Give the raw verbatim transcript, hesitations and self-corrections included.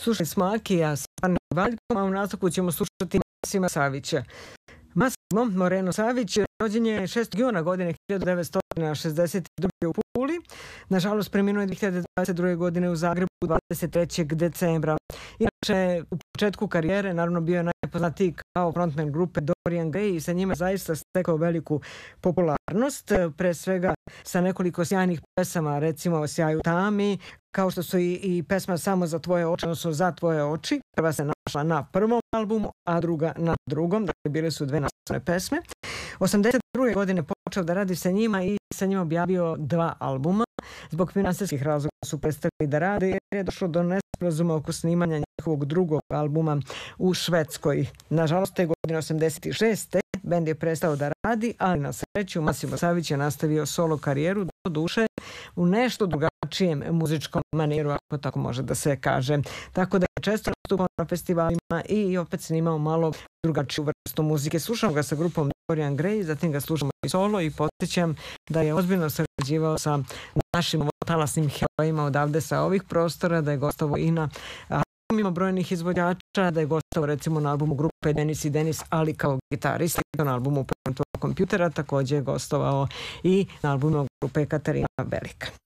Slušali smo Akija sa Stvarnim Valjkom, a u nastavku ćemo slušati Masima Savića. Masimo Moreno Savić rođen je šestog juna godine hiljadu devetsto šezdeset druge u Puli. Nažalost, preminuo je dve hiljade dvadeset druge godine u Zagrebu dvadeset trećeg decembra. Inače, u početku karijere naravno bio je najpoznatiji kao frontman grupe Dorian Gray i sa njima zaista stekao veliku popularnost, pre svega sa nekoliko sjajnih pesama, recimo o Sjaju tami, kao što su i, i pesma Samo za tvoje oči, odnosno Za tvoje oči. Prva se našla na prvom albumu, a druga na drugom, dakle bile su dve nastavne pesme. osamdeset druge godine počeo da radi sa njima i sa njima objavio dva albuma. Zbog finansijskih razloga su prestali da rade jer je došlo do nesporazuma oko snimanja njihovog drugog albuma u Švedskoj. Nažalost, te godine osamdeset šeste bend je prestao da radi, ali na sreću Masimo Savić je nastavio solo karijeru, do duše u nešto drugačijem muzičkom maniru, ako tako može da se kaže. Tako da je često nastupao na festivalima i opet snimao malo drugačiju vrstu muzike. Slušamo ga sa grupom Dorian Gray, zatim ga slušamo i solo i podsjećam da je ozbiljno sarađivao sa našim talasnim herojima odavde sa ovih prostora, da je gostovao i na albumima brojnih izvođača, da je gostovao recimo na albumu grupe Denis i Denis, ali kao gitarist, na albumu Prvom tvojeg kompjutera, također je gostovao i na albumu grupe Katarina Velika.